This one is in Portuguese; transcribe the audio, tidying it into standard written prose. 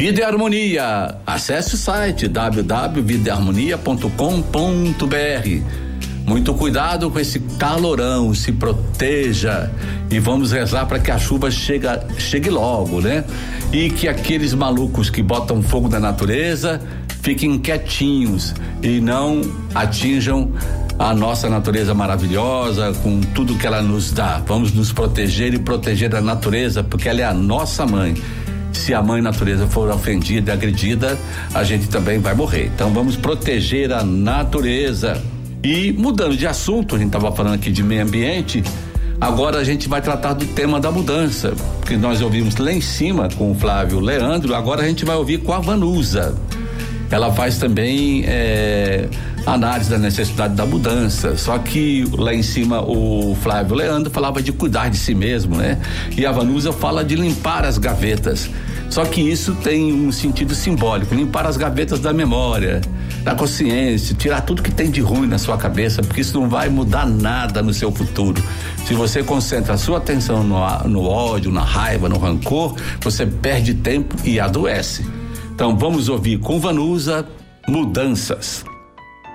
Vida e Harmonia. Acesse o site www.vidaharmonia.com.br. Muito cuidado com esse calorão, se proteja e vamos rezar para que a chuva chegue logo, né? E que aqueles malucos que botam fogo na natureza fiquem quietinhos e não atinjam a nossa natureza maravilhosa com tudo que ela nos dá. Vamos nos proteger e proteger a natureza, porque ela é a nossa mãe. Se a mãe natureza for ofendida e agredida, a gente também vai morrer. Então vamos proteger a natureza. E mudando de assunto, a gente estava falando aqui de meio ambiente, agora a gente vai tratar do tema da mudança, que nós ouvimos lá em cima com o Flávio Leandro, agora a gente vai ouvir com a Vanusa. Ela faz também análise da necessidade da mudança, só que lá em cima o Flávio Leandro falava de cuidar de si mesmo, né? E a Vanusa fala de limpar as gavetas, só que isso tem um sentido simbólico, limpar as gavetas da memória, da consciência, tirar tudo que tem de ruim na sua cabeça, porque isso não vai mudar nada no seu futuro. Se você concentra a sua atenção no ódio, na raiva, no rancor, você perde tempo e adoece. Então vamos ouvir com Vanusa, Mudanças.